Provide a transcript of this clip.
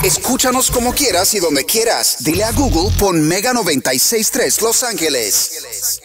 Escúchanos como quieras y donde quieras. Dile a Google, pon Mega 96.3 Los Ángeles.